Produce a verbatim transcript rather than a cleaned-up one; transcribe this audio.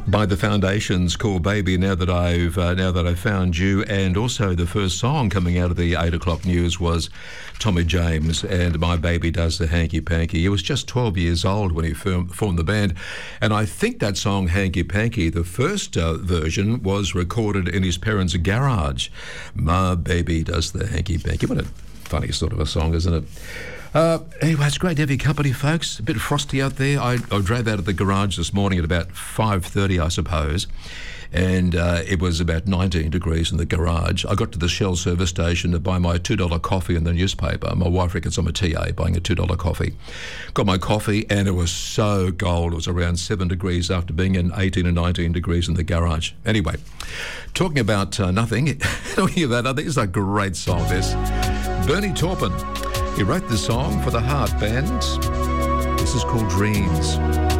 By the Foundations, called Baby, now that I've uh, now that I've found you. And also the first song coming out of the eight o'clock news was Tommy James and My Baby Does the Hanky Panky. He was just twelve years old when he form, formed the band, and I think that song Hanky Panky, the first uh, version, was recorded in his parents' garage. My Baby Does the Hanky Panky. What a funny sort of a song, isn't it? Uh, anyway, it's great to have your company, folks. A bit frosty out there. I, I drove out of the garage this morning at about five thirty, I suppose, and uh, it was about nineteen degrees in the garage. I got to the Shell service station to buy my two dollar coffee and the newspaper. My wife reckons I'm a T A, buying a two dollar coffee. Got my coffee, and it was so cold. It was around seven degrees after being in eighteen and nineteen degrees in the garage. Anyway, talking about uh, nothing, talking about nothing, it's a great song, this. Bernie Taupin. He wrote the song for the Heart Band. This is called Dreams.